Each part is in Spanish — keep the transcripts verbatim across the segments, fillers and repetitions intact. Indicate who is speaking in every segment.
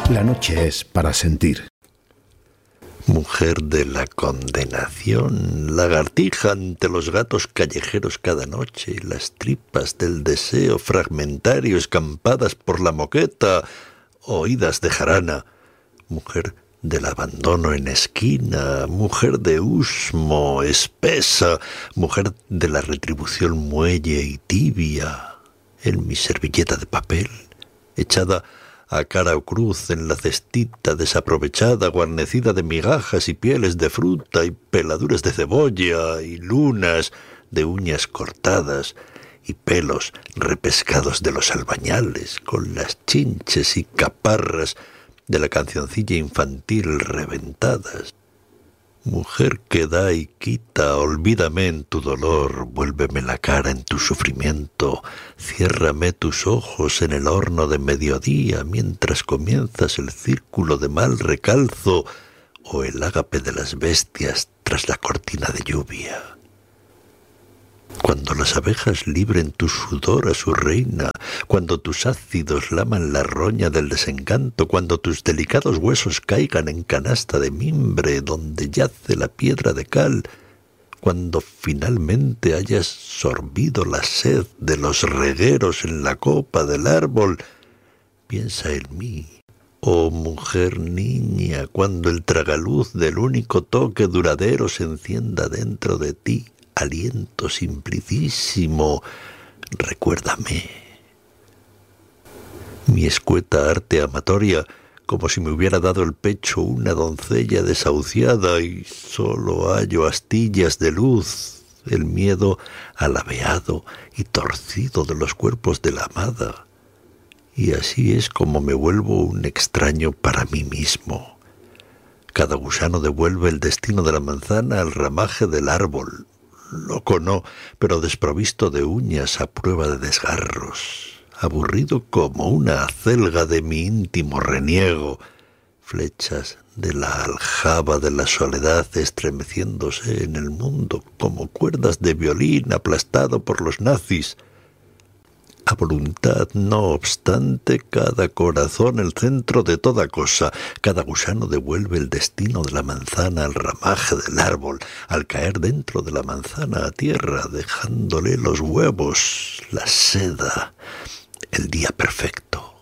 Speaker 1: La noche es para sentir.
Speaker 2: Mujer de la condenación, lagartija ante los gatos callejeros cada noche, y las tripas del deseo fragmentario escampadas por la moqueta, oídas de jarana. Mujer del abandono en esquina, mujer de husmo espesa, mujer de la retribución muelle y tibia, en mi servilleta de papel, echada a cara o cruz en la cestita desaprovechada, guarnecida de migajas y pieles de fruta y peladuras de cebolla y lunas de uñas cortadas y pelos repescados de los albañales, con las chinches y caparras de la cancioncilla infantil reventadas. Mujer que da y quita, olvídame en tu dolor, vuélveme la cara en tu sufrimiento, ciérrame tus ojos en el horno de mediodía mientras comienzas el círculo de mal recalzo o el ágape de las bestias tras la cortina de lluvia. Cuando las abejas libren tu sudor a su reina, cuando tus ácidos laman la roña del desencanto, cuando tus delicados huesos caigan en canasta de mimbre donde yace la piedra de cal, cuando finalmente hayas sorbido la sed de los regueros en la copa del árbol, piensa en mí, oh mujer niña, cuando el tragaluz del único toque duradero se encienda dentro de ti. Aliento simplicísimo, recuérdame. Mi escueta arte amatoria, como si me hubiera dado el pecho una doncella desahuciada y solo hallo astillas de luz, el miedo alabeado y torcido de los cuerpos de la amada. Y así es como me vuelvo un extraño para mí mismo. Cada gusano devuelve el destino de la manzana al ramaje del árbol. Loco no, pero desprovisto de uñas a prueba de desgarros, aburrido como una acelga de mi íntimo reniego, flechas de la aljaba de la soledad estremeciéndose en el mundo como cuerdas de violín aplastado por los nazis. A voluntad, no obstante, cada corazón el centro de toda cosa, cada gusano devuelve el destino de la manzana al ramaje del árbol, al caer dentro de la manzana a tierra, dejándole los huevos, la seda, el día perfecto.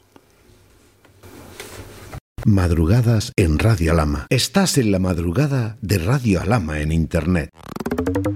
Speaker 1: Madrugadas en Radio Alhama. Estás en la madrugada de Radio Alhama en Internet.